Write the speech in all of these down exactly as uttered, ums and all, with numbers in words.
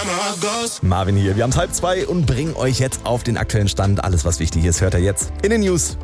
Marvin hier, wir haben halb zwei und bringen euch jetzt auf den aktuellen Stand. Alles, was wichtig ist, hört ihr jetzt in den News.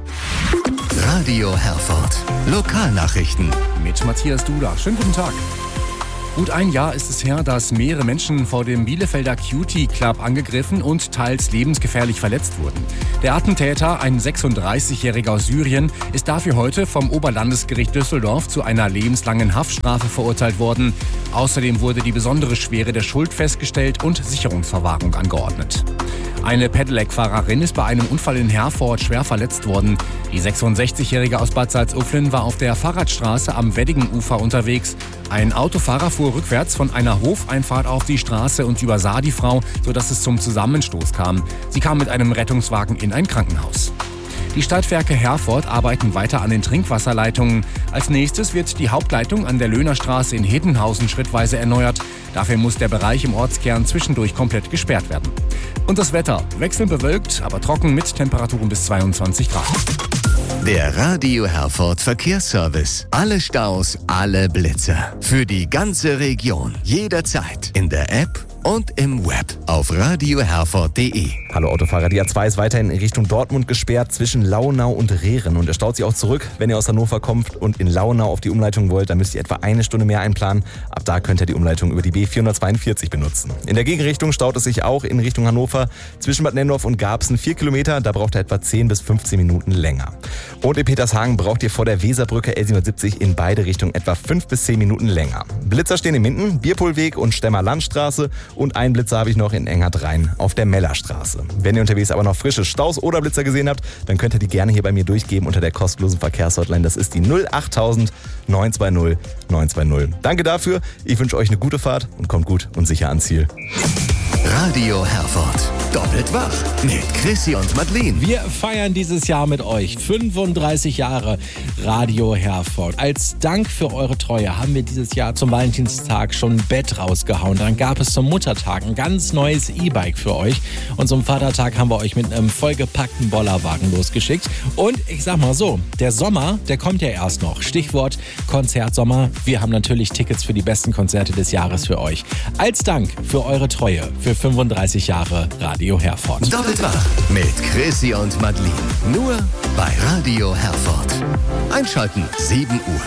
Radio Herford. Lokalnachrichten. Mit Matthias Duda. Schönen guten Tag. Gut ein Jahr ist es her, dass mehrere Menschen vor dem Bielefelder Cutie Club angegriffen und teils lebensgefährlich verletzt wurden. Der Attentäter, ein sechsunddreißigjähriger aus Syrien, ist dafür heute vom Oberlandesgericht Düsseldorf zu einer lebenslangen Haftstrafe verurteilt worden. Außerdem wurde die besondere Schwere der Schuld festgestellt und Sicherungsverwahrung angeordnet. Eine Pedelec-Fahrerin ist bei einem Unfall in Herford schwer verletzt worden. Die sechsundsechzigjährige aus Bad Salzuflen war auf der Fahrradstraße am Weddingenufer unterwegs. Ein Autofahrer fuhr rückwärts von einer Hofeinfahrt auf die Straße und übersah die Frau, sodass es zum Zusammenstoß kam. Sie kam mit einem Rettungswagen in ein Krankenhaus. Die Stadtwerke Herford arbeiten weiter an den Trinkwasserleitungen. Als nächstes wird die Hauptleitung an der Löhnerstraße in Hedenhausen schrittweise erneuert. Dafür muss der Bereich im Ortskern zwischendurch komplett gesperrt werden. Und das Wetter: wechselnd bewölkt, aber trocken mit Temperaturen bis zweiundzwanzig Grad. Der Radio Herford Verkehrsservice. Alle Staus, alle Blitzer. Für die ganze Region. Jederzeit. In der App und im Web auf radio herford punkt de. Hallo Autofahrer, die A zwei ist weiterhin in Richtung Dortmund gesperrt zwischen Launau und Rehren. Und er staut sich auch zurück, wenn ihr aus Hannover kommt und in Launau auf die Umleitung wollt, dann müsst ihr etwa eine Stunde mehr einplanen. Ab da könnt ihr die Umleitung über die B vierhundertzweiundvierzig benutzen. In der Gegenrichtung staut es sich auch in Richtung Hannover zwischen Bad Nennendorf und Garbsen vier Kilometer. Da braucht ihr etwa zehn bis fünfzehn Minuten länger. Und in Petershagen braucht ihr vor der Weserbrücke L siebenhundertsiebzig in beide Richtungen etwa fünf bis zehn Minuten länger. Blitzer stehen in Minden, Bierpohlweg und Stemmer Landstraße. Und einen Blitzer habe ich noch in Engert-Rhein auf der Mellerstraße. Wenn ihr unterwegs aber noch frische Staus oder Blitzer gesehen habt, dann könnt ihr die gerne hier bei mir durchgeben unter der kostenlosen Verkehrshotline. Das ist die null achttausend neunhundertzweißig neunhundertzweißig. Danke dafür. Ich wünsche euch eine gute Fahrt und kommt gut und sicher ans Ziel. Radio Herford. Doppelt wach mit Chrissy und Madeleine. Wir feiern dieses Jahr mit euch fünfunddreißig Jahre Radio Herford. Als Dank für eure Treue haben wir dieses Jahr zum Valentinstag schon ein Bett rausgehauen. Dann gab es zum Muttertag ein ganz neues E-Bike für euch. Und zum Vatertag haben wir euch mit einem vollgepackten Bollerwagen losgeschickt. Und ich sag mal so, der Sommer, der kommt ja erst noch. Stichwort Konzertsommer. Wir haben natürlich Tickets für die besten Konzerte des Jahres für euch. Als Dank für eure Treue für fünfunddreißig Jahre Radio Herford. Doppelt wach mit Chrissy und Madeleine. Nur bei Radio Herford. Einschalten sieben Uhr.